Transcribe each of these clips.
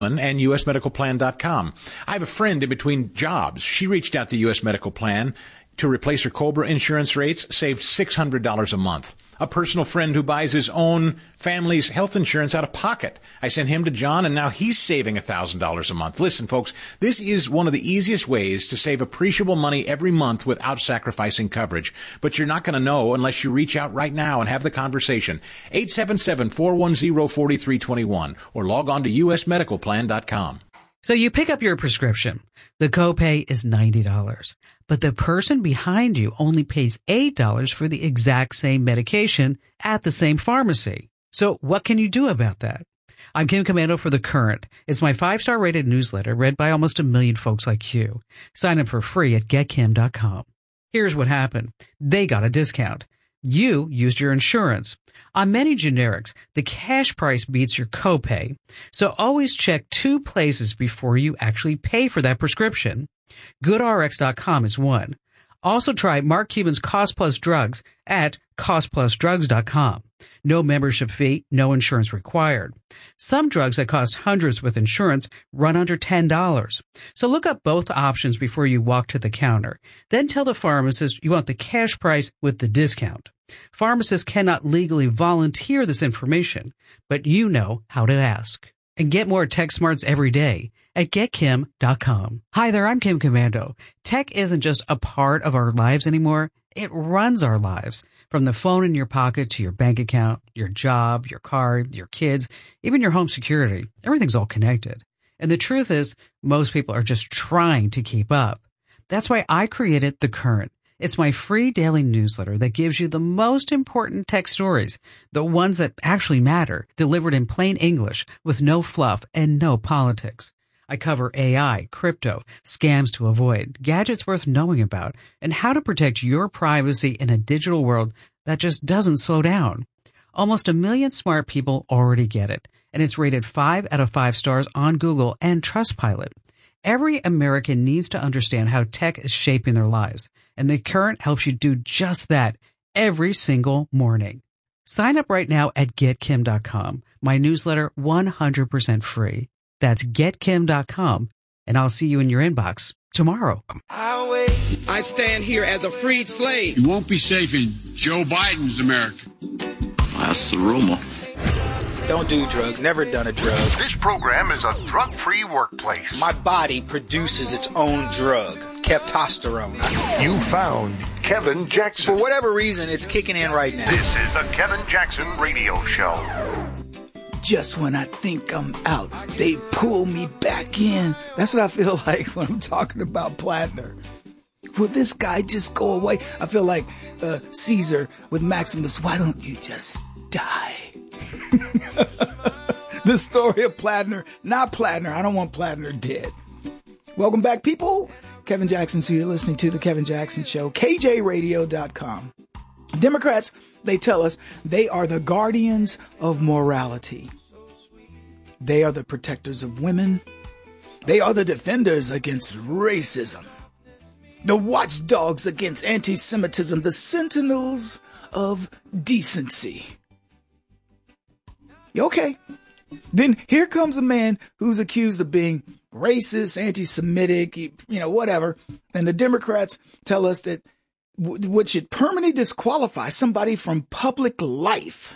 and usmedicalplan.com. I have a friend in between jobs. She reached out to US Medical Plan to replace her COBRA insurance rates, saved $600 a month. A personal friend who buys his own family's health insurance out of pocket. I sent him to John, and now he's saving $1,000 a month. Listen, folks, this is one of the easiest ways to save appreciable money every month without sacrificing coverage. But you're not going to know unless you reach out right now and have the conversation. 877-410-4321 or log on to usmedicalplan.com. So you pick up your prescription. The copay is $90, but the person behind you only pays $8 for the exact same medication at the same pharmacy. So what can you do about that? I'm Kim Komando for The Current. It's my 5-star rated newsletter read by almost 1 million folks like you. Sign up for free at getkim.com. Here's what happened. They got a discount. You used your insurance. On many generics, the cash price beats your copay, so always check 2 places before you actually pay for that prescription. GoodRx.com is one. Also try Mark Cuban's Cost Plus Drugs at costplusdrugs.com. No membership fee, no insurance required. Some drugs that cost hundreds with insurance run under $10. So look up both options before you walk to the counter. Then tell the pharmacist you want the cash price with the discount. Pharmacists cannot legally volunteer this information, but you know how to ask. And get more tech smarts every day at getkim.com. Hi there, I'm Kim Komando. Tech isn't just a part of our lives anymore. It runs our lives. From the phone in your pocket to your bank account, your job, your car, your kids, even your home security. Everything's all connected. And the truth is, most people are just trying to keep up. That's why I created The Current. It's my free daily newsletter that gives you the most important tech stories, the ones that actually matter, delivered in plain English with no fluff and no politics. I cover AI, crypto, scams to avoid, gadgets worth knowing about, and how to protect your privacy in a digital world that just doesn't slow down. Almost 1 million smart people already get it, and it's rated 5 out of 5 stars on Google and Trustpilot. Every American needs to understand how tech is shaping their lives, and The Current helps you do just that every single morning. Sign up right now at getkim.com. My newsletter 100% free. That's getkim.com, and I'll see you in your inbox tomorrow. I stand here as a freed slave. You won't be safe in Joe Biden's America. That's the rumor. Don't do drugs. Never done a drug. This program is a drug-free workplace. My body produces its own drug, Keftosterone. You found Kevin Jackson. For whatever reason, it's kicking in right now. This is the Kevin Jackson Radio Show. Just when I think I'm out, they pull me back in. That's what I feel like when I'm talking about Plattner. Will this guy just go away? I feel like Caesar with Maximus. Why don't you just die? The story of Plattner, not Plattner. I don't want Plattner dead. Welcome back, people. Kevin Jackson, so you're listening to The Kevin Jackson Show, KJRadio.com. Democrats, they tell us they are the guardians of morality. They are the protectors of women. They are the defenders against racism. The watchdogs against anti-Semitism, the sentinels of decency. Okay. Then here comes a man who's accused of being racist, anti-Semitic, whatever. And the Democrats tell us that what should permanently disqualify somebody from public life.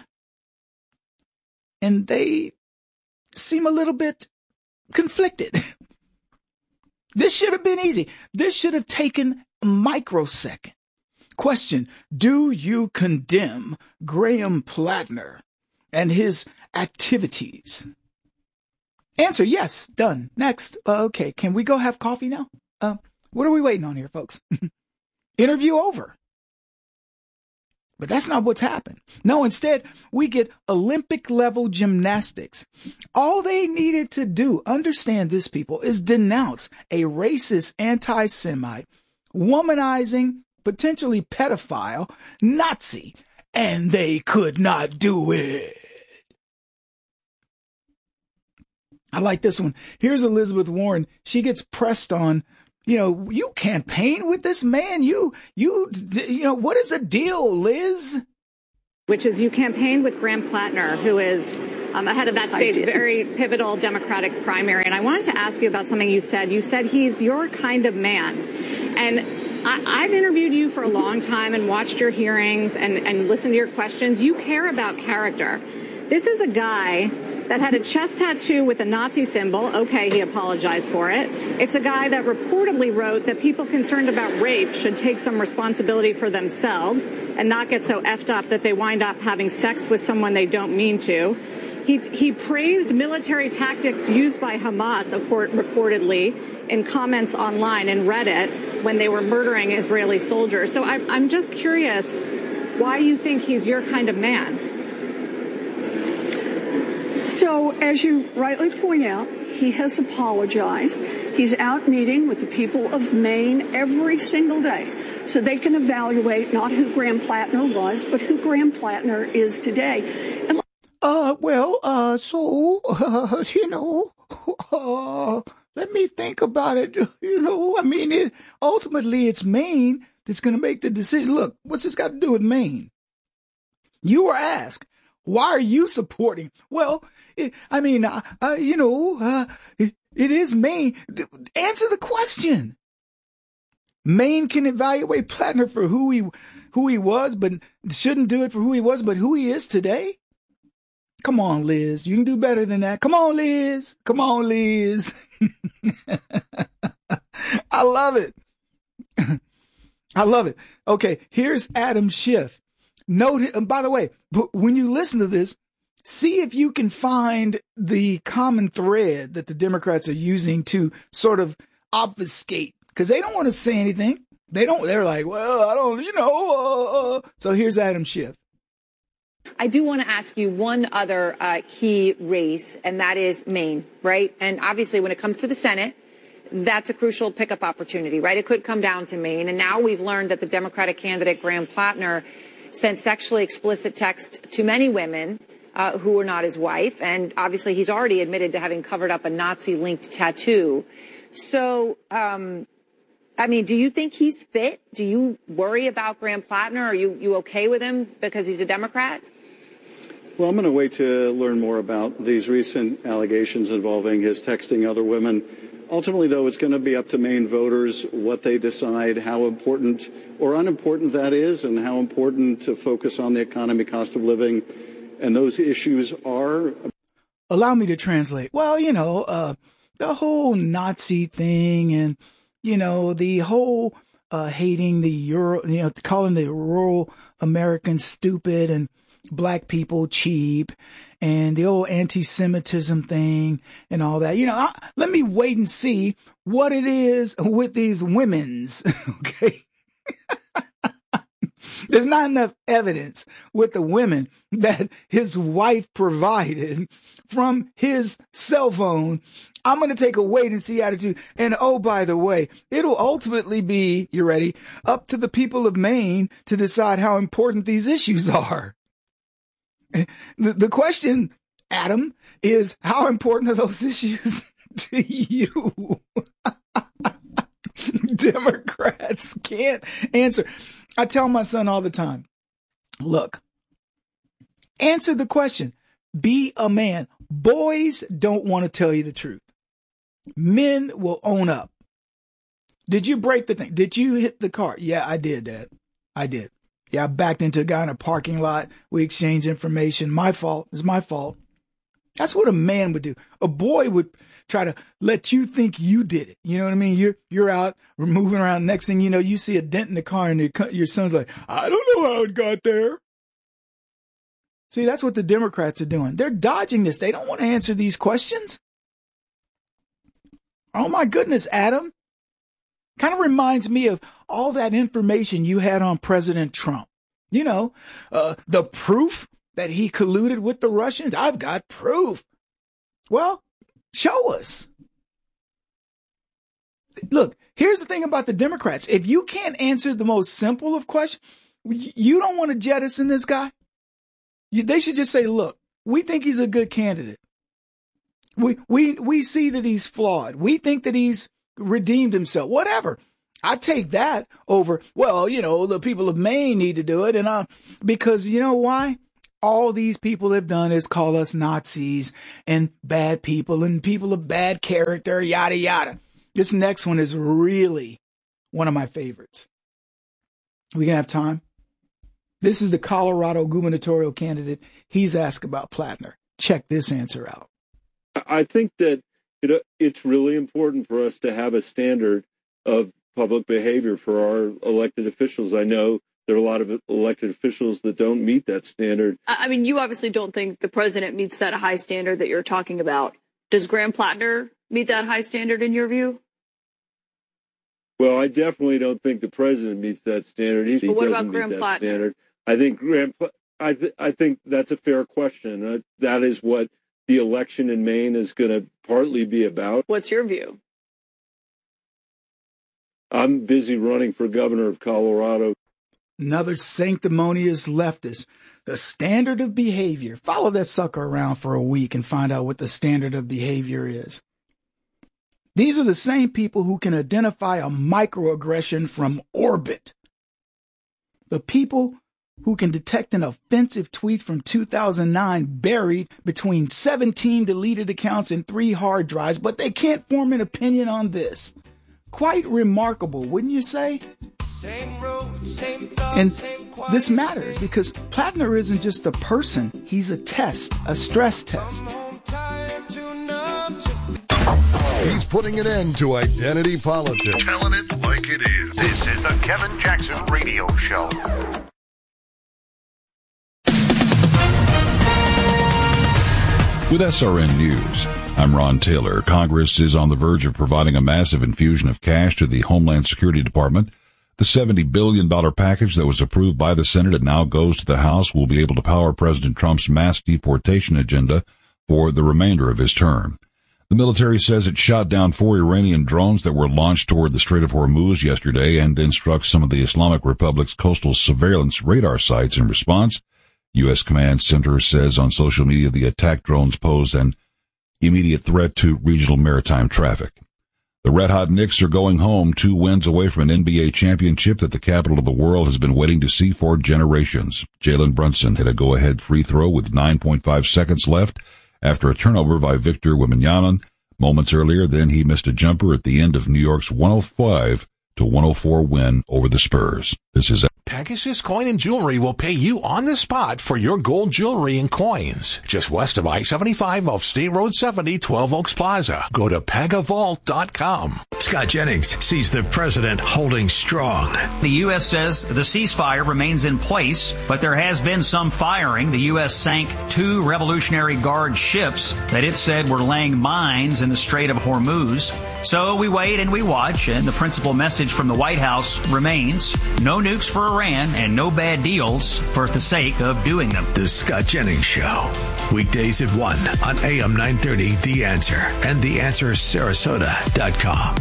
And they seem a little bit conflicted. This should have been easy. This should have taken a microsecond. Question: do you condemn Graham Plattner and his activities? Answer: yes. Done. Next. Okay. Can we go have coffee now? What are we waiting on here, folks? Interview over. But that's not what's happened. No, instead, we get Olympic level gymnastics. All they needed to do, understand this, people, is denounce a racist anti-Semite, womanizing, potentially pedophile, Nazi, and they could not do it. I like this one. Here's Elizabeth Warren. She gets pressed on, you campaign with this man. What is the deal, Liz? Which is you campaign with Graham Plattner, who is ahead of that state's very pivotal Democratic primary. And I wanted to ask you about something you said. You said he's your kind of man. And I've interviewed you for a long time and watched your hearings and listened to your questions. You care about character. This is a guy that had a chest tattoo with a Nazi symbol. Okay, he apologized for it. It's a guy that reportedly wrote that people concerned about rape should take some responsibility for themselves and not get so effed up that they wind up having sex with someone they don't mean to. He praised military tactics used by Hamas, reportedly, in comments online and Reddit when they were murdering Israeli soldiers. So I'm just curious why you think he's your kind of man. So, as you rightly point out, he has apologized. He's out meeting with the people of Maine every single day so they can evaluate not who Graham Plattner was, but who Graham Plattner is today. And let me think about it. Ultimately it's Maine that's going to make the decision. Look, what's this got to do with Maine? You were asked, why are you supporting? Well, it is Maine. Answer the question. Maine can evaluate Plattner for who he was, but shouldn't do it for who he was, but who he is today. Come on, Liz. You can do better than that. Come on, Liz. I love it. I love it. Okay, here's Adam Schiff. Note, and by the way, when you listen to this, see if you can find the common thread that the Democrats are using to sort of obfuscate, because they don't want to say anything. They're like, well, I don't, So here's Adam Schiff. I do want to ask you one other key race, and that is Maine, right? And obviously when it comes to the Senate, that's a crucial pickup opportunity, right? It could come down to Maine. And now we've learned that the Democratic candidate, Graham Plattner, sent sexually explicit texts to many women who were not his wife. And obviously he's already admitted to having covered up a Nazi-linked tattoo. So, do you think he's fit? Do you worry about Graham Plattner? Are you okay with him because he's a Democrat? Well, I'm going to wait to learn more about these recent allegations involving his texting other women. Ultimately, though, it's going to be up to Maine voters what they decide, how important or unimportant that is, and how important to focus on the economy, cost of living, and those issues are. Allow me to translate. Well, the whole Nazi thing and, the whole hating the calling the rural Americans stupid and black people cheap, and the old anti-Semitism thing and all that. Let me wait and see what it is with these women's, okay? There's not enough evidence with the women that his wife provided from his cell phone. I'm going to take a wait and see attitude. And oh, by the way, it'll ultimately be, you ready, up to the people of Maine to decide how important these issues are. The question, Adam, is how important are those issues to you? Democrats can't answer. I tell my son all the time, look, answer the question. Be a man. Boys don't want to tell you the truth. Men will own up. Did you break the thing? Did you hit the car? Yeah, I did, Dad. I did. Yeah, I backed into a guy in a parking lot. We exchanged information. My fault. It's my fault. That's what a man would do. A boy would try to let you think you did it. You know what I mean? You're out, we're moving around. Next thing you know, you see a dent in the car and your son's like, I don't know how it got there. See, that's what the Democrats are doing. They're dodging this. They don't want to answer these questions. Oh my goodness, Adam. Kind of reminds me of all that information you had on President Trump. The proof that he colluded with the Russians. I've got proof. Well, show us. Look, here's the thing about the Democrats. If you can't answer the most simple of questions, you don't want to jettison this guy. They should just say, look, we think he's a good candidate. We see that he's flawed. We think that he's redeemed himself, whatever. I take that over, the people of Maine need to do it. And because you know why? all these people have done is call us Nazis and bad people and people of bad character, yada, yada. This next one is really one of my favorites. We gonna have time? This is the Colorado gubernatorial candidate. He's asked about Plattner. Check this answer out. I think that it's really important for us to have a standard of public behavior for our elected officials. I know there are a lot of elected officials that don't meet that standard. I mean, you obviously don't think the president meets that high standard that you're talking about. Does Graham Plattner meet that high standard in your view? Well, I definitely don't think the president meets that standard. He doesn't meet that standard. I think I think that's a fair question. That is what the election in Maine is going to partly be about. What's your view? I'm busy running for governor of Colorado. Another sanctimonious leftist. The standard of behavior. Follow that sucker around for a week and find out what the standard of behavior is. These are the same people who can identify a microaggression from orbit. The people who can detect an offensive tweet from 2009 buried between 17 deleted accounts and 3 hard drives, but they can't form an opinion on this. Quite remarkable, wouldn't you say? Same road, same thought, and this matters because Plattner isn't just a person. He's a test, a stress test. He's putting an end to identity politics. Telling it like it is. This is the Kevin Jackson Radio Show. With SRN News, I'm Ron Taylor. Congress is on the verge of providing a massive infusion of cash to the Homeland Security Department. The $70 billion package that was approved by the Senate and now goes to the House will be able to power President Trump's mass deportation agenda for the remainder of his term. The military says it shot down 4 Iranian drones that were launched toward the Strait of Hormuz yesterday and then struck some of the Islamic Republic's coastal surveillance radar sites in response. U.S. Command Center says on social media the attack drones pose an immediate threat to regional maritime traffic. The Red Hot Knicks are going home, 2 wins away from an NBA championship that the capital of the world has been waiting to see for generations. Jalen Brunson hit a go-ahead free throw with 9.5 seconds left after a turnover by Victor Wembanyama. Moments earlier, then he missed a jumper at the end of New York's 105-104 win over the Spurs. This is Pegasus Coin and Jewelry will pay you on the spot for your gold jewelry and coins. Just west of I-75 off State Road 70, 12 Oaks Plaza. Go to PegaVault.com. Scott Jennings sees the president holding strong. The U.S. says the ceasefire remains in place, but there has been some firing. The U.S. sank 2 Revolutionary Guard ships that it said were laying mines in the Strait of Hormuz. So we wait and we watch, and the principal message from the White House remains: no nukes for Iran and no bad deals for the sake of doing them. The Scott Jennings Show. Weekdays at 1 on AM 930, The Answer, and TheAnswerSarasota.com.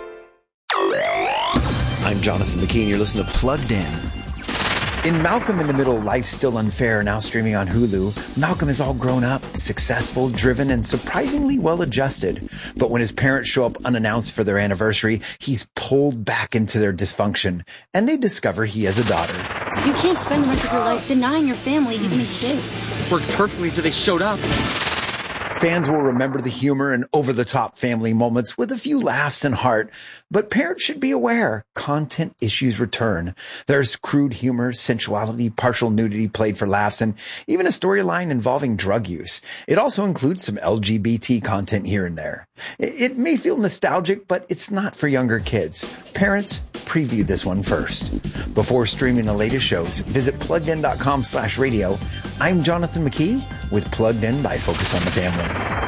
I'm Jonathan McKean. You're listening to Plugged In. In Malcolm in the Middle, Life's Still Unfair, now streaming on Hulu, Malcolm is all grown up, successful, driven, and surprisingly well-adjusted. But when his parents show up unannounced for their anniversary, he's pulled back into their dysfunction, and they discover he has a daughter. You can't spend the rest of your life denying your family even exists. Worked perfectly until they showed up. Fans will remember the humor and over-the-top family moments with a few laughs and heart, but parents should be aware content issues return. There's crude humor, sensuality, partial nudity played for laughs, and even a storyline involving drug use. It also includes some LGBT content here and there. It may feel nostalgic, but it's not for younger kids. Parents, preview this one first. Before streaming the latest shows, visit PluggedIn.com/radio. I'm Jonathan McKee with Plugged In by Focus on the Family.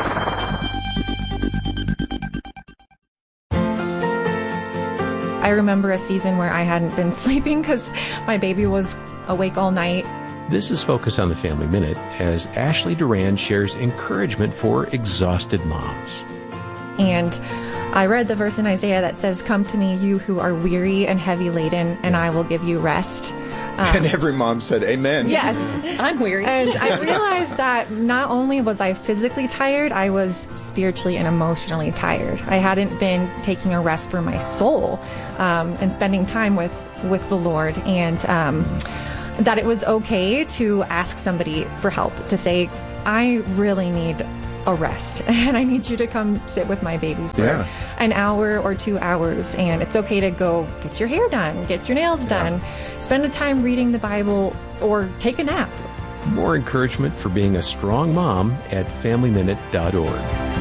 I remember a season where I hadn't been sleeping because my baby was awake all night. This is Focus on the Family Minute as Ashley Duran shares encouragement for exhausted moms. And I read the verse in Isaiah that says, "Come to me, you who are weary and heavy laden, and I will give you rest." And every mom said, amen. Yes. I'm weary. And I realized that not only was I physically tired, I was spiritually and emotionally tired. I hadn't been taking a rest for my soul and spending time with the Lord. And that it was okay to ask somebody for help, to say, I really need a rest and I need you to come sit with my baby for an hour or 2 hours, and it's okay to go get your hair done, get your nails done, spend a time reading the Bible, or take a nap. More encouragement for being a strong mom at FamilyMinute.org.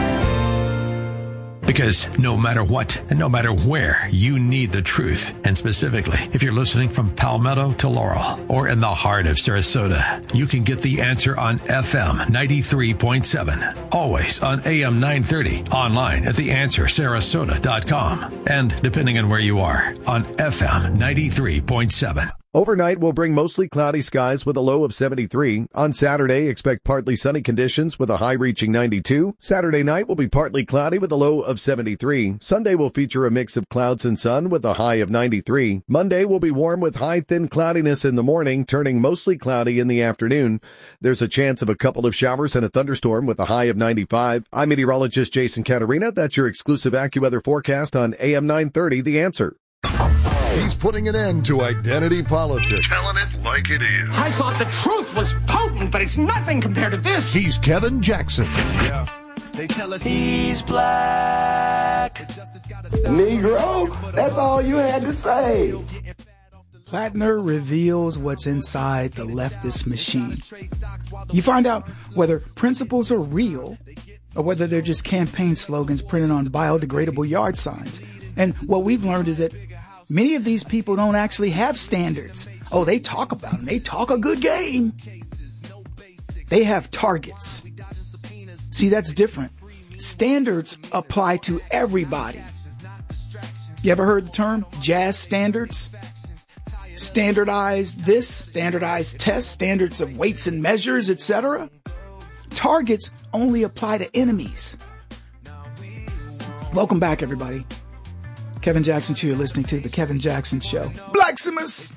Because no matter what and no matter where, you need the truth. And specifically, if you're listening from Palmetto to Laurel or in the heart of Sarasota, you can get The Answer on FM 93.7. Always on AM 930. Online at theanswersarasota.com. And depending on where you are, on FM 93.7. Overnight will bring mostly cloudy skies with a low of 73. On Saturday, expect partly sunny conditions with a high reaching 92. Saturday night will be partly cloudy with a low of 73. Sunday will feature a mix of clouds and sun with a high of 93. Monday will be warm with high thin cloudiness in the morning, turning mostly cloudy in the afternoon. There's a chance of a couple of showers and a thunderstorm with a high of 95. I'm meteorologist Jason Caterina. That's your exclusive AccuWeather forecast on AM 930, The Answer. He's putting an end to identity politics. Telling it like it is. I thought the truth was potent, but it's nothing compared to this. He's Kevin Jackson. Yeah. They tell us he's black. Negro, that's all you had to say. Plattner reveals what's inside the leftist machine. You find out whether principles are real or whether they're just campaign slogans printed on biodegradable yard signs. And what we've learned is that many of these people don't actually have standards. Oh, they talk about them. They talk a good game. They have targets. See, that's different. Standards apply to everybody. You ever heard the term jazz standards? Standardized this, standardized tests, standards of weights and measures, etc. Targets only apply to enemies. Welcome back, everybody. Kevin Jackson, you're listening to The Kevin Jackson Show. Blaximus!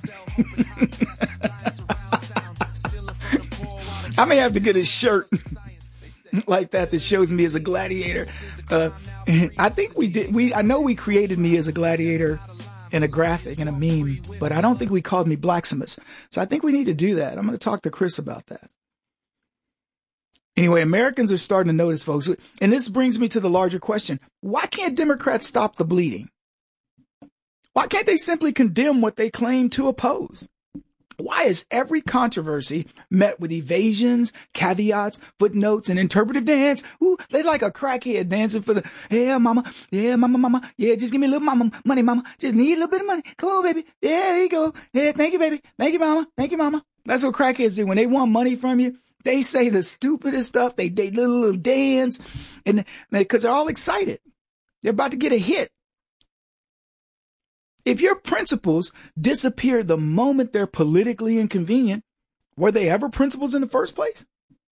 I may have to get a shirt like that shows me as a gladiator. I think I know we created me as a gladiator in a graphic, in a meme, but I don't think we called me Blaximus. So I think we need to do that. I'm going to talk to Chris about that. Anyway, Americans are starting to notice, folks. And this brings me to the larger question. Why can't Democrats stop the bleeding? Why can't they simply condemn what they claim to oppose? Why is every controversy met with evasions, caveats, footnotes, and interpretive dance? Ooh, they like a crackhead dancing for the, yeah, mama, yeah, just give me a little money, mama, just need a little bit of money. Come on, baby. Yeah, there you go. Yeah, thank you, baby. Thank you, mama. That's what crackheads do. When they want money from you, they say the stupidest stuff. They little dance, and because they're all excited. They're about to get a hit. If your principles disappear the moment they're politically inconvenient, were they ever principles in the first place?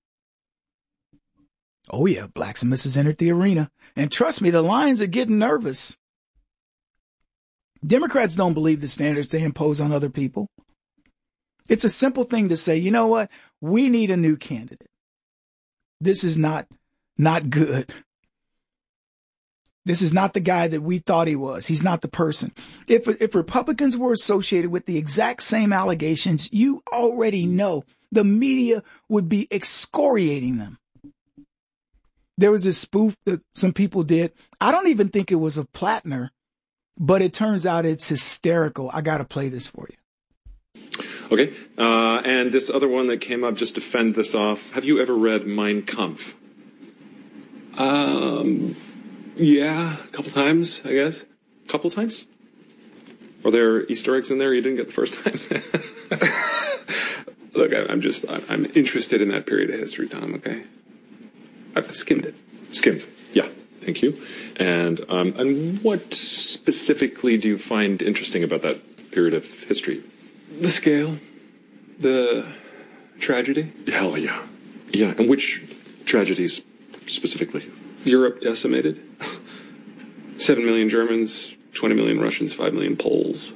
Oh yeah, Blaximus has entered the arena. And trust me, the Lions are getting nervous. Democrats don't believe the standards they impose on other people. It's a simple thing to say, you know what? We need a new candidate. This is not good. This is not the guy that we thought he was. He's not the person. If Republicans were associated with the exact same allegations, you already know the media would be excoriating them. There was this spoof that some people did. I don't even think it was of Plattner, but it turns out it's hysterical. I got to play this for you. Okay. And this other one that came up, just to fend this off. Have you ever read Mein Kampf? Yeah, a couple times, I guess. Couple times? Are there Easter eggs in there you didn't get the first time? Look, I'm interested in that period of history, Tom, okay? I've skimmed it. Yeah, thank you. And what specifically do you find interesting about that period of history? The scale. The tragedy. Hell yeah. Yeah, and which tragedies specifically? Europe decimated. 7 million Germans, 20 million Russians, 5 million Poles.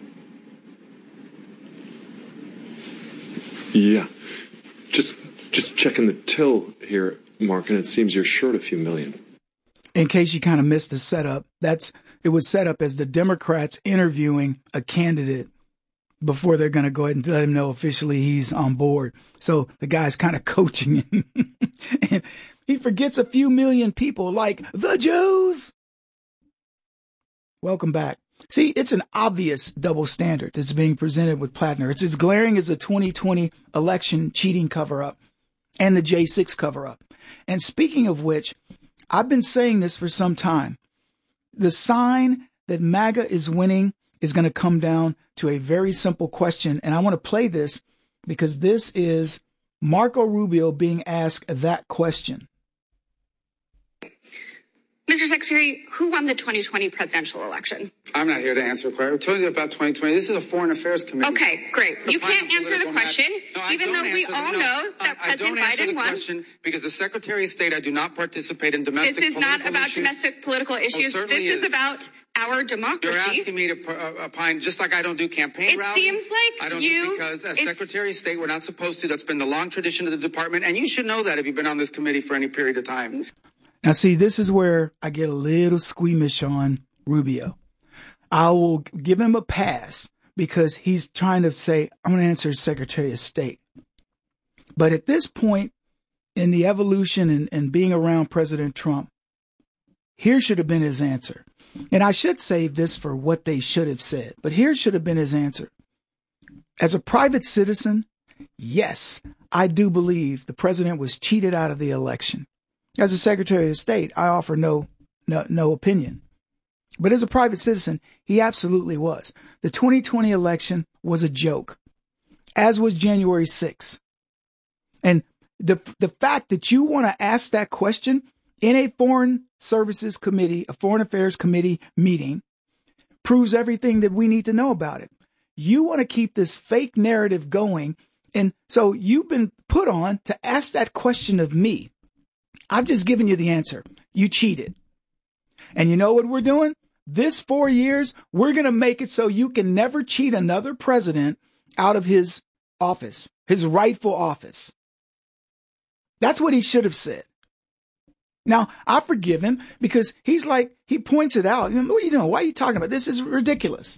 Yeah. Just checking the till here, Mark, and it seems you're short a few million. In case you kind of missed the setup, it was set up as the Democrats interviewing a candidate before they're going to go ahead and let him know officially he's on board. So the guy's kind of coaching him. And he forgets a few million people like the Jews. Welcome back. See, it's an obvious double standard that's being presented with Plattner. It's as glaring as the 2020 election cheating cover-up and the J6 cover-up. And speaking of which, I've been saying this for some time. The sign that MAGA is winning is going to come down to a very simple question. And I want to play this because this is Marco Rubio being asked that question. Mr. Secretary, who won the 2020 presidential election? I'm not here to answer a question. I'm telling you about 2020. This is a Foreign Affairs Committee. Okay, great. You can't answer the question, even though we all know that President Biden won. I don't answer the question because as Secretary of State, I do not participate in domestic political issues. This is not about domestic political issues. This is about our democracy. You're asking me to opine just like I don't do campaign rallies. It seems like I don't do because as Secretary of State, we're not supposed to. That's been the long tradition of the department. And you should know that if you've been on this committee for any period of time. Now, see, this is where I get a little squeamish on Rubio. I will give him a pass because he's trying to say, I'm going to answer as Secretary of State. But at this point in the evolution and being around President Trump, here should have been his answer. And I should save this for what they should have said, but here should have been his answer. As a private citizen, yes, I do believe the president was cheated out of the election. As a Secretary of State, I offer no opinion. But as a private citizen, he absolutely was. The 2020 election was a joke, as was January 6th. And the fact that you want to ask that question in a Foreign Services Committee, a Foreign Affairs Committee meeting, proves everything that we need to know about it. You want to keep this fake narrative going. And so you've been put on to ask that question of me. I've just given you the answer. You cheated. And you know what we're doing? This 4 years, we're going to make it so you can never cheat another president out of his office, his rightful office. That's what he should have said. Now, I forgive him because he's like, he points it out. What are you doing? Why are you talking about this? Is ridiculous.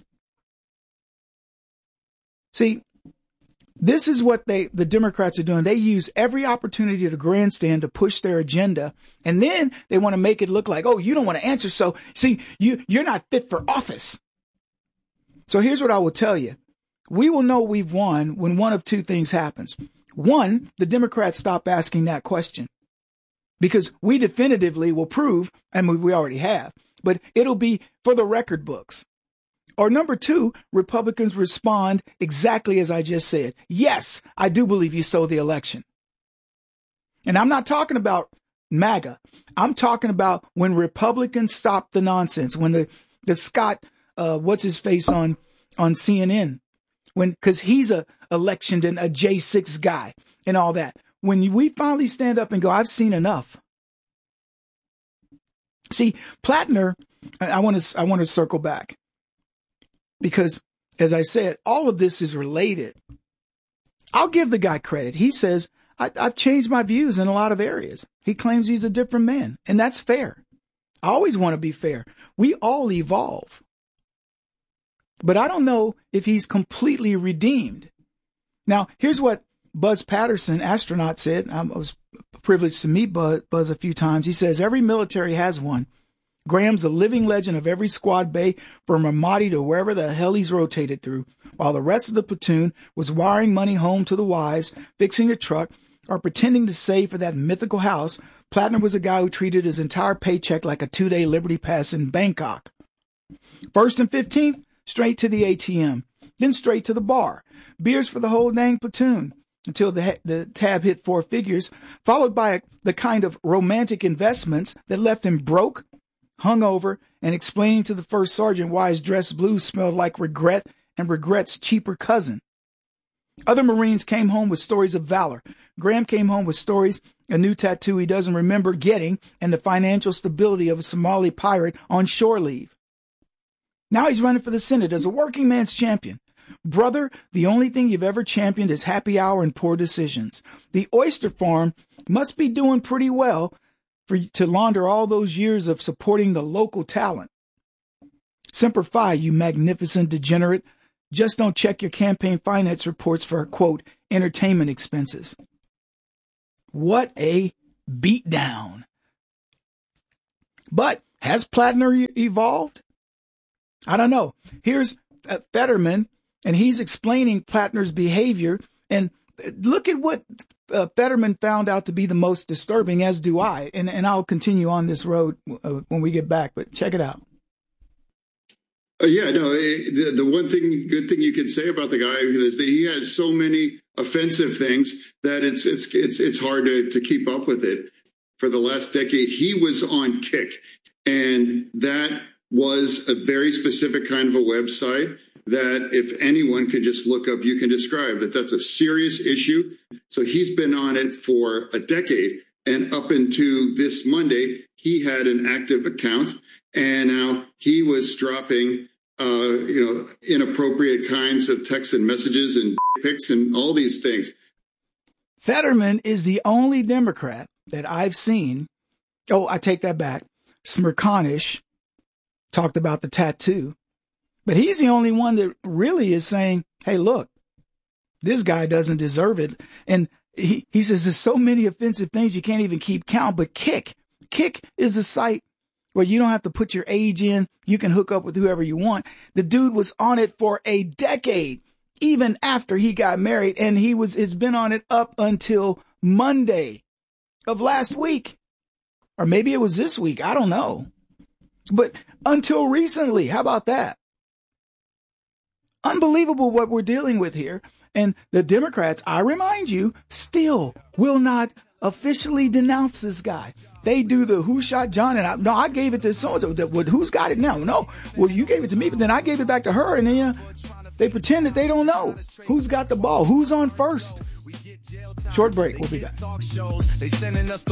See, this is what the Democrats are doing. They use every opportunity to grandstand to push their agenda. And then they want to make it look like, oh, you don't want to answer. So see, you're not fit for office. So here's what I will tell you. We will know we've won when one of two things happens. One, the Democrats stop asking that question because we definitively will prove, and we already have, but it'll be for the record books. Or number two, Republicans respond exactly as I just said. Yes, I do believe you stole the election. And I'm not talking about MAGA. I'm talking about when Republicans stop the nonsense, when the Scott, what's his face on CNN, because he's a electioned and a J6 guy and all that. When we finally stand up and go, I've seen enough. See, Plattner, I want to circle back. Because, as I said, all of this is related. I'll give the guy credit. He says, I've changed my views in a lot of areas. He claims he's a different man, and that's fair. I always want to be fair. We all evolve. But I don't know if he's completely redeemed. Now, here's what Buzz Patterson, astronaut, said. I was privileged to meet Buzz a few times. He says, every military has one. Graham's a living legend of every squad bay from Ramadi to wherever the hell he's rotated through, while the rest of the platoon was wiring money home to the wives, fixing a truck, or pretending to save for that mythical house. Plattner was a guy who treated his entire paycheck like a 2-day Liberty Pass in Bangkok. 1st and 15th, straight to the ATM, then straight to the bar. Beers for the whole dang platoon until the tab hit 4 figures, followed by the kind of romantic investments that left him broke, hungover, and explaining to the first sergeant why his dress blue smelled like regret and regret's cheaper cousin. Other Marines came home with stories of valor. Graham came home with stories, a new tattoo he doesn't remember getting, and the financial stability of a Somali pirate on shore leave. Now he's running for the Senate as a working man's champion. Brother, the only thing you've ever championed is happy hour and poor decisions. The oyster farm must be doing pretty well to launder all those years of supporting the local talent. Semper Fi, you magnificent degenerate. Just don't check your campaign finance reports for, quote, entertainment expenses. What a beatdown. But has Plattner evolved? I don't know. Here's Fetterman, and he's explaining Plattner's behavior. And look at what Fetterman found out to be the most disturbing, as do I. And I'll continue on this road when we get back. But check it out. The one good thing you can say about the guy is that he has so many offensive things that it's hard to keep up with it. For the last decade, he was on Kick, and that was a very specific kind of a website that if anyone could just look up, you can describe that's a serious issue. So he's been on it for a decade, and up into this Monday, he had an active account. And now he was dropping, inappropriate kinds of texts and messages and pics and all these things. Fetterman is the only Democrat that I've seen. Oh, I take that back. Smirkanish talked about the tattoo, but he's the only one that really is saying, hey, look, this guy doesn't deserve it. And he says there's so many offensive things you can't even keep count. But Kick is a site where you don't have to put your age in. You can hook up with whoever you want. The dude was on it for a decade, even after he got married. And it's been on it up until Monday of last week. Or maybe it was this week. I don't know. But until recently, how about that? Unbelievable what we're dealing with here. And the Democrats, I remind you, still will not officially denounce this guy. They do the who shot John, and I gave it to so-and-so. Who's got it now? No. Well, you gave it to me, but then I gave it back to her, and then they pretend that they don't know who's got the ball, who's on first. Short break. We'll be back. This is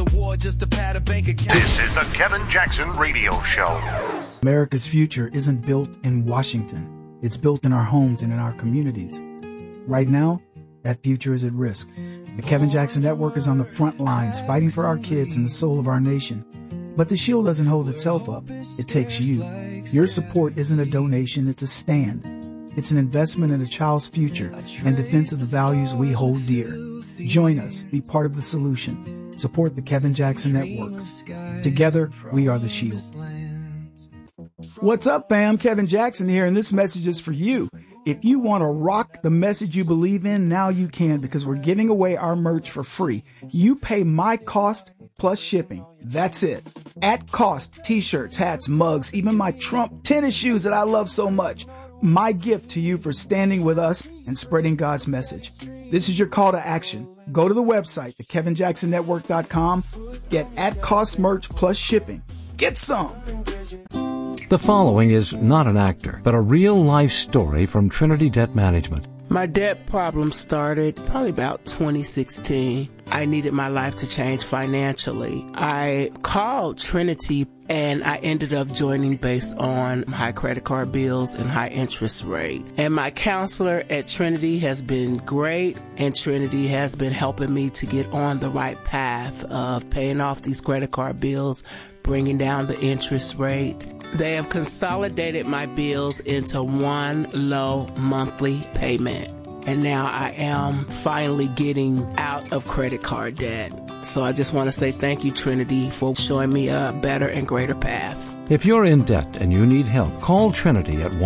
the Kevin Jackson Radio Show. America's future isn't built in Washington. It's built in our homes and in our communities. Right now, that future is at risk. The Kevin Jackson Network is on the front lines fighting for our kids and the soul of our nation. But the shield doesn't hold itself up. It takes you. Your support isn't a donation, it's a stand. It's an investment in a child's future and defense of the values we hold dear. Join us. Be part of the solution. Support the Kevin Jackson Network. Together, we are the shield. What's up, fam? Kevin Jackson here, and this message is for you. If you want to rock the message you believe in, now you can, because we're giving away our merch for free. You pay my cost plus shipping. That's it. At cost, t-shirts, hats, mugs, even my Trump tennis shoes that I love so much. My gift to you for standing with us and spreading God's message. This is your call to action. Go to the website, thekevinjacksonnetwork.com. Get at cost merch plus shipping. Get some. The following is not an actor, but a real-life story from Trinity Debt Management. My debt problem started probably about 2016. I needed my life to change financially. I called Trinity and I ended up joining based on high credit card bills and high interest rate. And my counselor at Trinity has been great, and Trinity has been helping me to get on the right path of paying off these credit card bills, bringing down the interest rate. They have consolidated my bills into one low monthly payment. And now I am finally getting out of credit card debt. So I just want to say thank you, Trinity, for showing me a better and greater path. If you're in debt and you need help, call Trinity at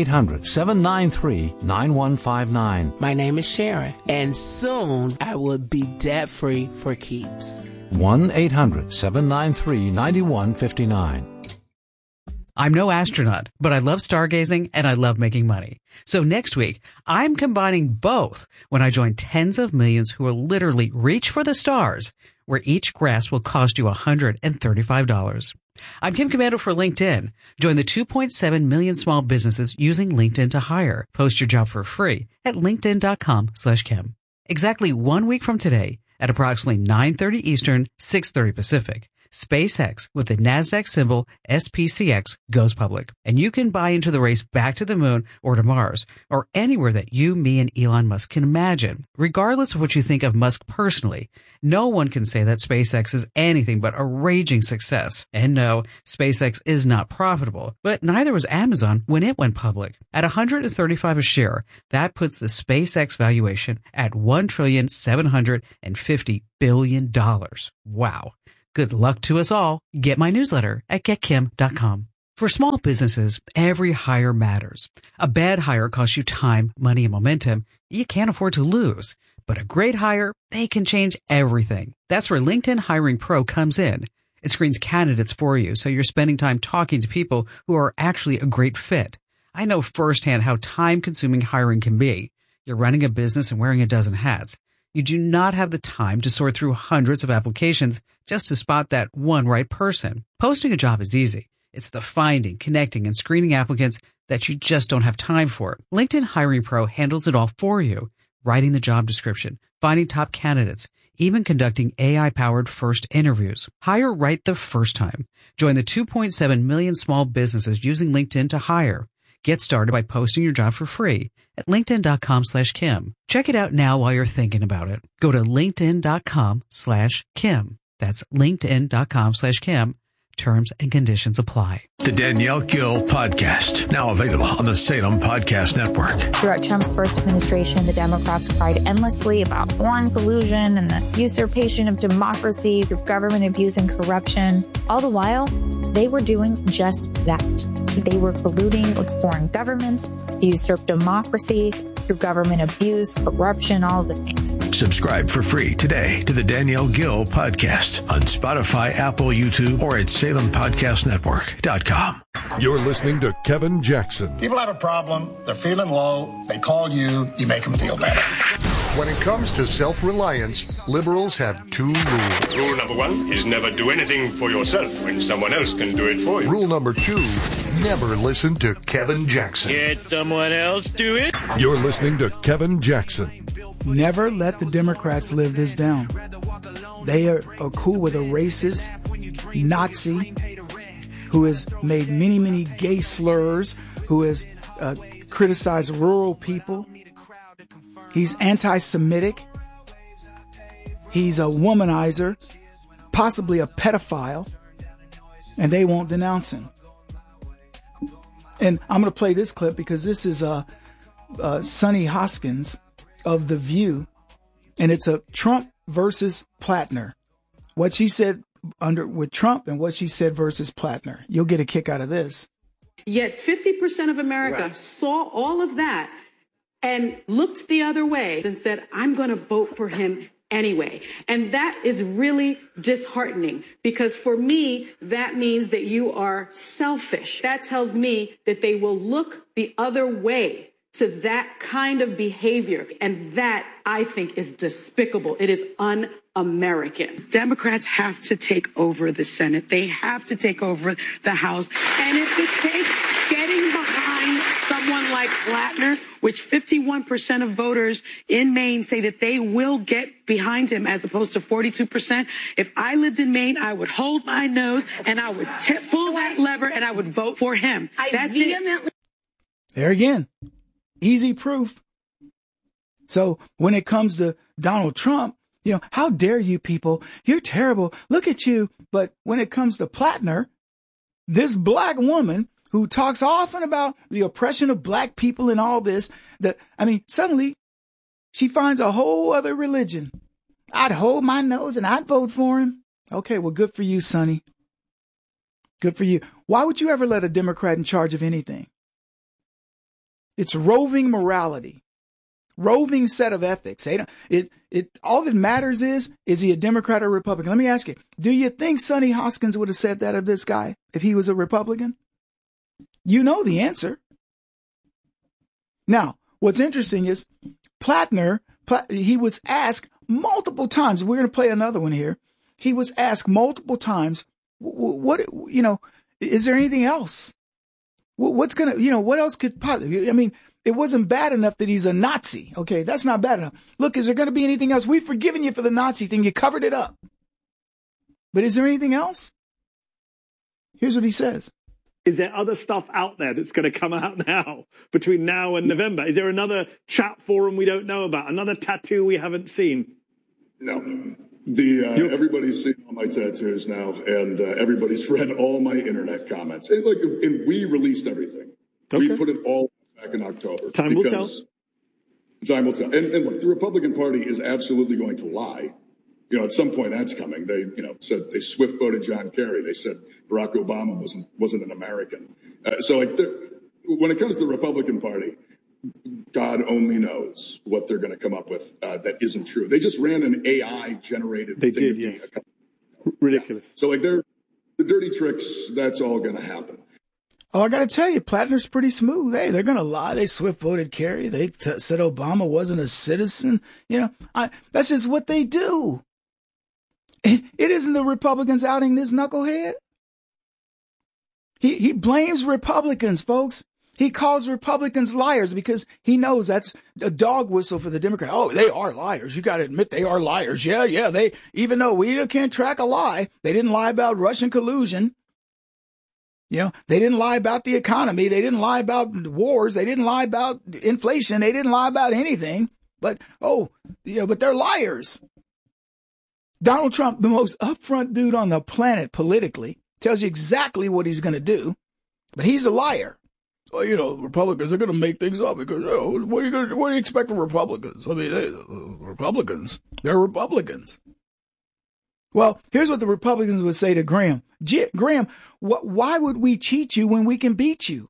1-800-793-9159. My name is Sharon, and soon I will be debt-free for keeps. 1-800-793-9159. I'm no astronaut, but I love stargazing and I love making money. So next week, I'm combining both when I join tens of millions who will literally reach for the stars, where each grasp will cost you $135. I'm Kim Komando for LinkedIn. Join the 2.7 million small businesses using LinkedIn to hire. Post your job for free at linkedin.com/Kim. Exactly 1 week from today, at approximately 9:30 Eastern, 6:30 Pacific, SpaceX, with the NASDAQ symbol SPCX, goes public. And you can buy into the race back to the moon or to Mars, or anywhere that you, me, and Elon Musk can imagine. Regardless of what you think of Musk personally, no one can say that SpaceX is anything but a raging success. And no, SpaceX is not profitable, but neither was Amazon when it went public. At $135 a share, that puts the SpaceX valuation at $1,750 billion. Wow. Good luck to us all. Get my newsletter at getkim.com. For small businesses, every hire matters. A bad hire costs you time, money, and momentum you can't afford to lose. But a great hire, they can change everything. That's where LinkedIn Hiring Pro comes in. It screens candidates for you, so you're spending time talking to people who are actually a great fit. I know firsthand how time-consuming hiring can be. You're running a business and wearing a dozen hats. You do not have the time to sort through hundreds of applications just to spot that one right person. Posting a job is easy. It's the finding, connecting, and screening applicants that you just don't have time for. LinkedIn Hiring Pro handles it all for you. Writing the job description, finding top candidates, even conducting AI-powered first interviews. Hire right the first time. Join the 2.7 million small businesses using LinkedIn to hire. Get started by posting your job for free at linkedin.com/Kim. Check it out now while you're thinking about it. Go to linkedin.com/Kim. That's linkedin.com/Kim. Terms and conditions apply. The Danielle Gill Podcast, now available on the Salem Podcast Network. Throughout Trump's first administration, the Democrats cried endlessly about foreign collusion and the usurpation of democracy through government abuse and corruption. All the while, they were doing just that. They were colluding with foreign governments to usurp democracy through government abuse, corruption, all the things. Subscribe for free today to the Danielle Gill Podcast on Spotify, Apple, YouTube, or at SalemPodcastNetwork.com. You're listening to Kevin Jackson. People have a problem, they're feeling low, they call you, you make them feel better. When it comes to self-reliance, liberals have two rules. Rule number one is never do anything for yourself when someone else can do it for you. Rule number two, never listen to Kevin Jackson. Get someone else do it. You're listening to Kevin Jackson. Never let the Democrats live this down. They are cool with a racist Nazi who has made many, many gay slurs, who has criticized rural people. He's anti-Semitic. He's a womanizer, possibly a pedophile, and they won't denounce him. And I'm going to play this clip because this is Sunny Hoskins of The View, and it's a Trump versus Plattner. What she said with Trump and what she said versus Plattner. You'll get a kick out of this. Yet 50% of America saw all of that and looked the other way and said, I'm going to vote for him anyway. And that is really disheartening because for me, that means that you are selfish. That tells me that they will look the other way to that kind of behavior. And that, I think, is despicable. It is un-American. Democrats have to take over the Senate. They have to take over the House. And if it takes getting behind someone like Plattner, which 51% of voters in Maine say that they will get behind him as opposed to 42%. If I lived in Maine, I would hold my nose and I would pull that lever and I would vote for him. That's it. There again. Easy proof. So when it comes to Donald Trump, how dare you people? You're terrible. Look at you. But when it comes to Plattner, this black woman who talks often about the oppression of black people and all this, suddenly she finds a whole other religion. I'd hold my nose and I'd vote for him. Okay, well, good for you, Sonny. Good for you. Why would you ever let a Democrat in charge of anything? It's roving morality, roving set of ethics. All that matters is he a Democrat or Republican? Let me ask you, do you think Sonny Hoskins would have said that of this guy if he was a Republican? You know the answer. Now, what's interesting is Plattner, he was asked multiple times. We're going to play another one here. He was asked multiple times, is there anything else? What else could possibly, it wasn't bad enough that he's a Nazi. Okay, that's not bad enough. Look, is there going to be anything else? We've forgiven you for the Nazi thing. You covered it up. But is there anything else? Here's what he says. Is there other stuff out there that's going to come out now, between now and November? Is there another chat forum we don't know about? Another tattoo we haven't seen? No. Everybody's seen all my tattoos now, and everybody's read all my internet comments. And we released everything. Okay. We put it all back in October. Time will tell. Time will tell. And look, the Republican Party is absolutely going to lie. At some point that's coming. They, said they swift voted John Kerry. They said Barack Obama wasn't an American. When it comes to the Republican Party, God only knows what they're going to come up with that isn't true. They just ran an AI generated. They did, yes. Ridiculous. Yeah. So they're the dirty tricks. That's all going to happen. Oh, I got to tell you, Plattner's pretty smooth. Hey, they're going to lie. They swift voted Kerry. They said Obama wasn't a citizen. That's just what they do. It isn't the Republicans outing this knucklehead. He blames Republicans, folks. He calls Republicans liars because he knows that's a dog whistle for the Democrats. Oh, they are liars. You got to admit they are liars. Yeah. They, even though we can't track a lie, they didn't lie about Russian collusion. They didn't lie about the economy. They didn't lie about wars. They didn't lie about inflation. They didn't lie about anything. But they're liars. Donald Trump, the most upfront dude on the planet politically, tells you exactly what he's going to do, but he's a liar. Well, Republicans are going to make things up because what do you expect from Republicans? I mean, Republicans, they're Republicans. Well, here's what the Republicans would say to Graham. Graham, why would we cheat you when we can beat you?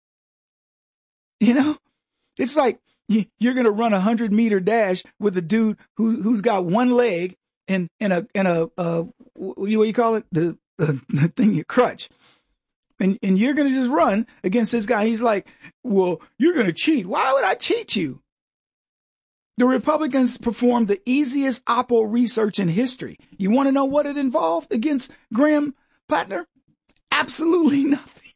It's like you're going to run 100-meter dash with a dude who's got one leg and a what do you call it? The thing you crutch. And you're going to just run against this guy. He's like, well, you're going to cheat. Why would I cheat you? The Republicans performed the easiest Oppo research in history. You want to know what it involved against Graham Plattner? Absolutely nothing.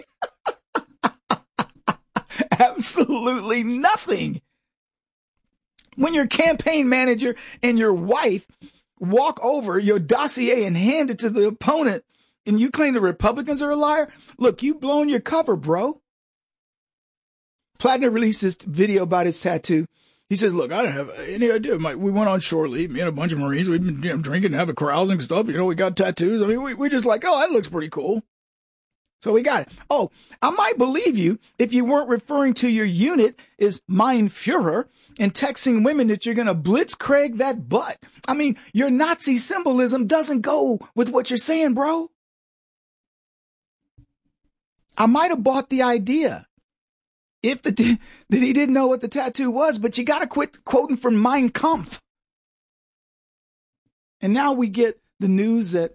Absolutely nothing. When your campaign manager and your wife walk over your dossier and hand it to the opponent and you claim the Republicans are a liar, look, you've blown your cover, bro. Plattner released this video about his tattoo. He says, look, I didn't have any idea. We went on shore leave, me and a bunch of Marines. We've been drinking and having carousing stuff. We got tattoos. I mean, we just like, oh, that looks pretty cool. So we got it. Oh, I might believe you if you weren't referring to your unit as Mein Führer and texting women that you're going to blitzkrieg that butt. I mean, your Nazi symbolism doesn't go with what you're saying, bro. I might have bought the idea that he didn't know what the tattoo was, but you got to quit quoting from Mein Kampf. And now we get the news that,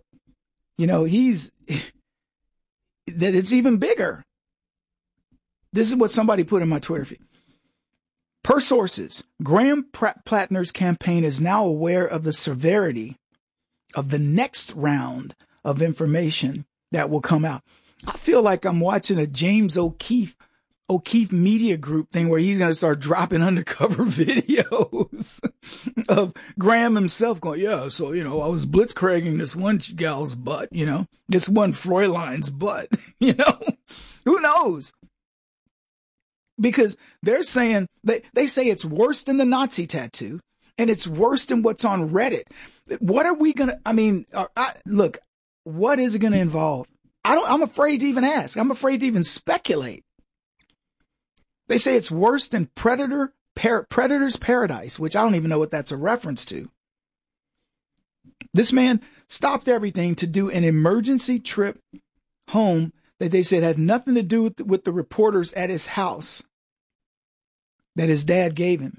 that it's even bigger. This is what somebody put in my Twitter feed. Per sources, Graham Plattner's campaign is now aware of the severity of the next round of information that will come out. I feel like I'm watching a James O'Keefe Media Group thing where he's going to start dropping undercover videos of Graham himself going, yeah, so, I was blitzkrieging this one gal's butt, this one Fräulein's butt, who knows? Because they're saying, they say it's worse than the Nazi tattoo and it's worse than what's on Reddit. What are we going to, look, what is it going to involve? I'm afraid to even ask. I'm afraid to even speculate. They say it's worse than Predator's Paradise, which I don't even know what that's a reference to. This man stopped everything to do an emergency trip home that they said had nothing to do with the reporters at his house that his dad gave him.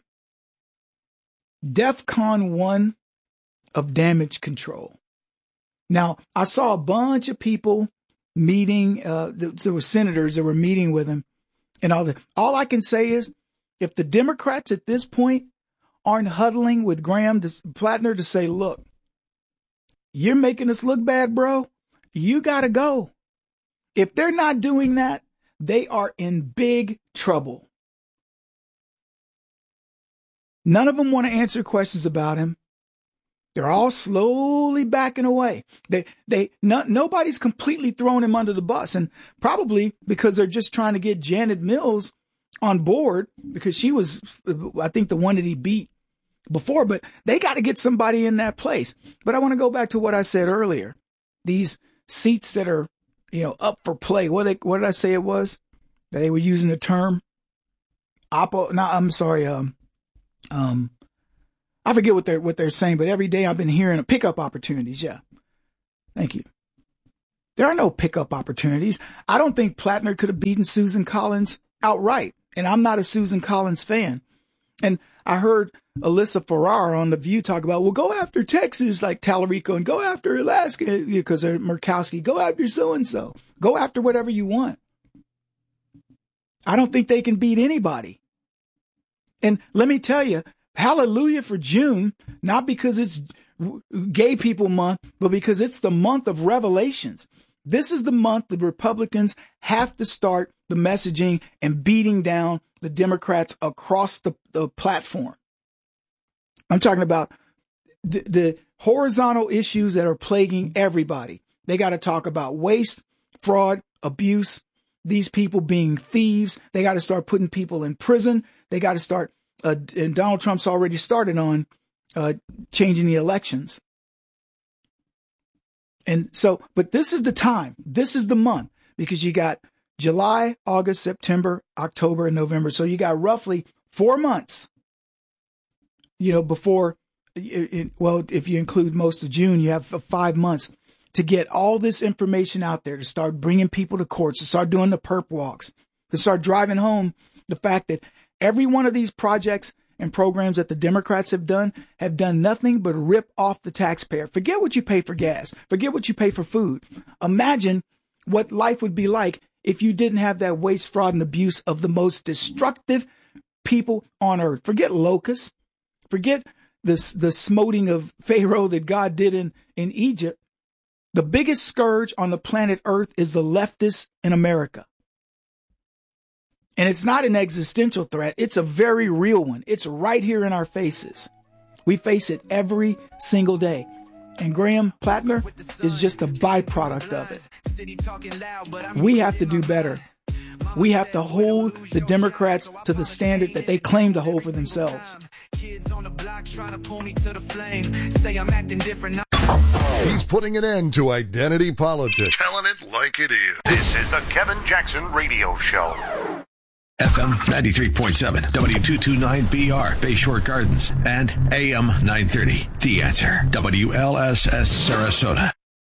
DEFCON 1 of damage control. Now, I saw a bunch of people meeting, there were senators that were meeting with him. And all I can say is, if the Democrats at this point aren't huddling with Graham Plattner to say, look, you're making us look bad, bro. You got to go. If they're not doing that, they are in big trouble. None of them want to answer questions about him. They're all slowly backing away. Nobody's completely throwing him under the bus, and probably because they're just trying to get Janet Mills on board, because she was, I think, the one that he beat before, but they got to get somebody in that place. But I want to go back to what I said earlier. These seats that are, up for play. What did I say it was? They were using the term I forget what they're saying, but every day I've been hearing pickup opportunities. Yeah. Thank you. There are no pickup opportunities. I don't think Plattner could have beaten Susan Collins outright. And I'm not a Susan Collins fan. And I heard Alyssa Farrar on The View talk about, well, go after Texas like Tallarico, and go after Alaska because they're Murkowski. Go after so-and-so. Go after whatever you want. I don't think they can beat anybody. And let me tell you, hallelujah for June, not because it's Gay People Month, but because it's the month of revelations. This is the month the Republicans have to start the messaging and beating down the Democrats across the platform. I'm talking about the horizontal issues that are plaguing everybody. They got to talk about waste, fraud, abuse, these people being thieves. They got to start putting people in prison. They got to start, and Donald Trump's already started on changing the elections. And so, but this is the time. This is the month, because you got July, August, September, October, and November. So you got roughly 4 months, before, if you include most of June, you have 5 months to get all this information out there, to start bringing people to courts, to start doing the perp walks, to start driving home the fact that every one of these projects and programs that the Democrats have done nothing but rip off the taxpayer. Forget what you pay for gas. Forget what you pay for food. Imagine what life would be like if you didn't have that waste, fraud, and abuse of the most destructive people on earth. Forget locusts. Forget the smoting of Pharaoh that God did in Egypt. The biggest scourge on the planet Earth is the leftists in America. And it's not an existential threat. It's a very real one. It's right here in our faces. We face it every single day. And Graham Plattner is just a byproduct of it. We have to do better. We have to hold the Democrats to the standard that they claim to hold for themselves. He's putting an end to identity politics. Telling it like it is. This is the Kevin Jackson Radio Show. FM 93.7, W229BR, Bayshore Gardens, and AM 930. The Answer, WLSS Sarasota.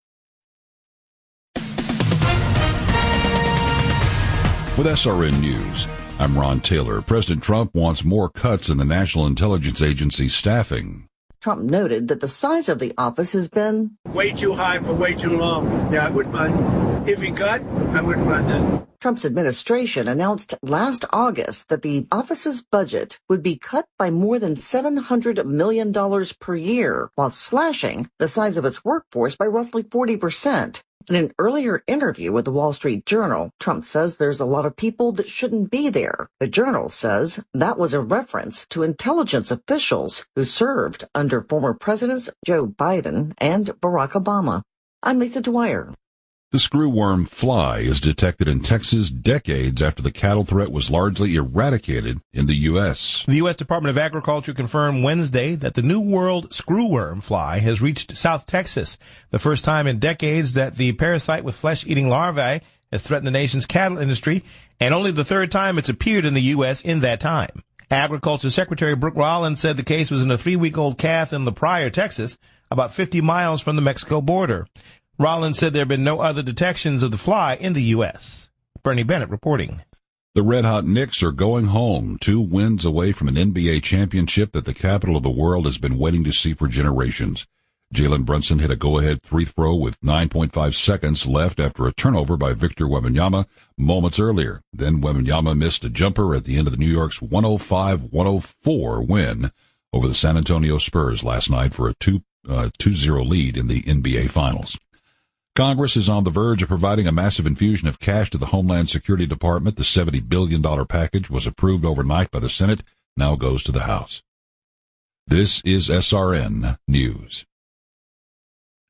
With SRN News, I'm Ron Taylor. President Trump wants more cuts in the National Intelligence Agency staffing. Trump noted that the size of the office has been way too high for way too long. Yeah, I wouldn't mind. If he cut, I wouldn't mind that. Trump's administration announced last August that the office's budget would be cut by more than $700 million per year, while slashing the size of its workforce by roughly 40%. In an earlier interview with the Wall Street Journal, Trump says there's a lot of people that shouldn't be there. The Journal says that was a reference to intelligence officials who served under former presidents Joe Biden and Barack Obama. I'm Lisa Dwyer. The screwworm fly is detected in Texas decades after the cattle threat was largely eradicated in the U.S. The U.S. Department of Agriculture confirmed Wednesday that the New World screwworm fly has reached South Texas, the first time in decades that the parasite with flesh-eating larvae has threatened the nation's cattle industry, and only the third time it's appeared in the U.S. in that time. Agriculture Secretary Brooke Rollins said the case was in a 3-week-old calf in La Pryor, Texas, about 50 miles from the Mexico border. Rollins said there have been no other detections of the fly in the U.S. Bernie Bennett reporting. The red-hot Knicks are going home, 2 wins away from an NBA championship that the capital of the world has been waiting to see for generations. Jalen Brunson hit a go-ahead free throw with 9.5 seconds left after a turnover by Victor Wembanyama moments earlier. Then Wembanyama missed a jumper at the end of the New York's 105-104 win over the San Antonio Spurs last night for a 2-0 lead in the NBA Finals. Congress is on the verge of providing a massive infusion of cash to the Homeland Security Department. The $70 billion package was approved overnight by the Senate, now goes to the House. This is SRN News.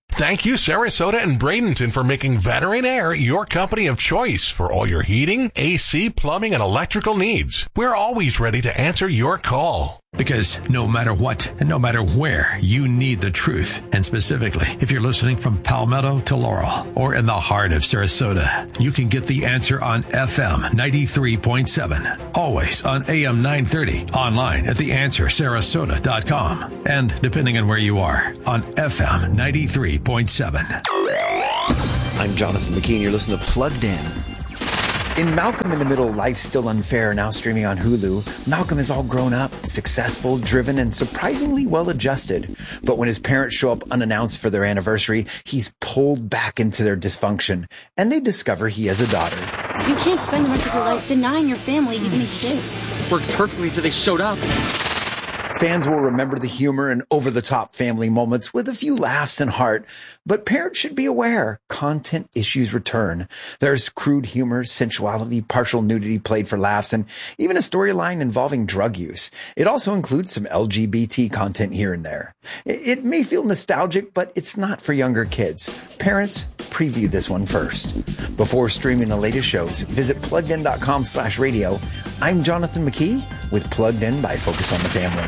Thank you, Sarasota and Bradenton, for making Veteran Air your company of choice for all your heating, AC, plumbing, and electrical needs. We're always ready to answer your call. Because no matter what and no matter where, you need the truth. And specifically, if you're listening from Palmetto to Laurel or in the heart of Sarasota, you can get the answer on FM 93.7. Always on AM 930. Online at theanswersarasota.com. And depending on where you are, on FM 93.7. I'm Jonathan McKean. You're listening to Plugged In. In Malcolm in the Middle, Life's Still Unfair, now streaming on Hulu, Malcolm is all grown up, successful, driven, and surprisingly well-adjusted. But when his parents show up unannounced for their anniversary, he's pulled back into their dysfunction, and they discover he has a daughter. You can't spend the rest of your life denying your family even exists. Worked perfectly until they showed up. Fans will remember the humor and over-the-top family moments with a few laughs and heart, but parents should be aware content issues return. There's crude humor, sensuality, partial nudity played for laughs, and even a storyline involving drug use. It also includes some LGBT content here and there. It may feel nostalgic, but it's not for younger kids. Parents, preview this one first. Before streaming the latest shows, visit pluggedin.com/radio. I'm Jonathan McKee with Plugged In by Focus on the Family.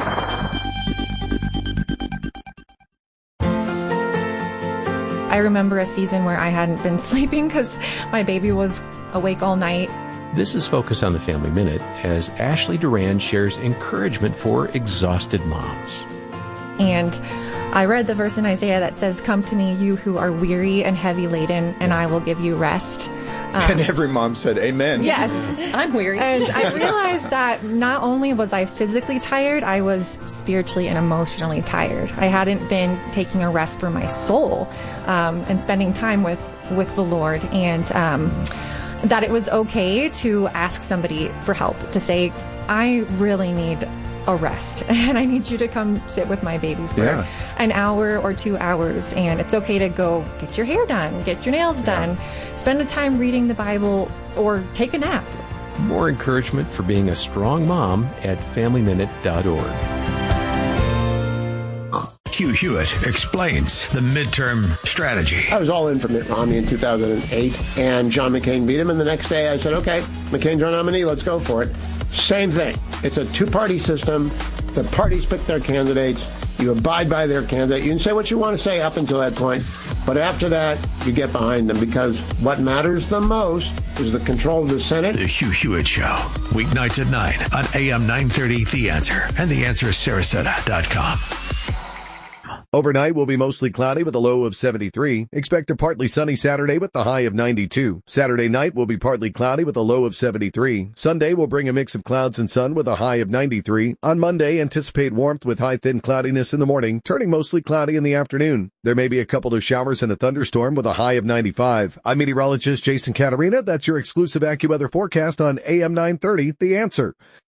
I remember a season where I hadn't been sleeping because my baby was awake all night. This is Focus on the Family Minute as Ashley Duran shares encouragement for exhausted moms. And I read the verse in Isaiah that says, "Come to me, you who are weary and heavy laden, and I will give you rest." And every mom said, amen. Yes. I'm weary. And I realized that not only was I physically tired, I was spiritually and emotionally tired. I hadn't been taking a rest for my soul and spending time with the Lord. And that it was okay to ask somebody for help, to say, I really need a rest and I need you to come sit with my baby for an hour or 2 hours. And it's okay to go get your hair done, get your nails done, spend a time reading the Bible, or take a nap. More encouragement for being a strong mom at FamilyMinute.org. Hugh Hewitt explains the midterm strategy. I was all in for Mitt Romney in 2008, and John McCain beat him. And the next day I said, okay, McCain's our nominee, let's go for it. Same thing. It's a two-party system. The parties pick their candidates. You abide by their candidate. You can say what you want to say up until that point. But after that, you get behind them, because what matters the most is the control of the Senate. The Hugh Hewitt Show, weeknights at 9 on AM 930, The Answer, and theanswersarasota.com. Overnight will be mostly cloudy with a low of 73. Expect a partly sunny Saturday with the high of 92. Saturday night will be partly cloudy with a low of 73. Sunday will bring a mix of clouds and sun with a high of 93. On Monday, anticipate warmth with high thin cloudiness in the morning, turning mostly cloudy in the afternoon. There may be a couple of showers and a thunderstorm with a high of 95. I'm meteorologist Jason Caterina. That's your exclusive AccuWeather forecast on AM 930, The Answer.